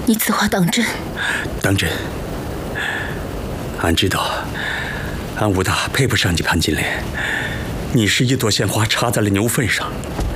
你此话当真？ 当真。俺知道，俺武大配不上你潘金莲，你是一朵鲜花插在了牛粪上。